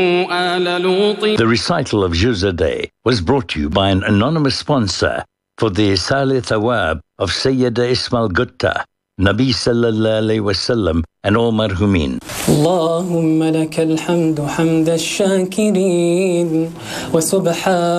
The recital of Juzadeh was brought to you by an anonymous sponsor for the Salih Thawab of Sayyida Ismail Gutta, Nabi Sallallahu Alaihi Wasallam and all marhumin. اللهم لك الحمد حمد الشاكرين وسبحان